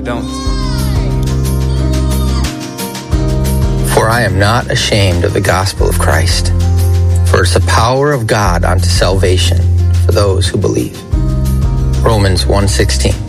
don't. For I am not ashamed of the gospel of Christ, for it's the power of God unto salvation for those who believe. Romans 1:16.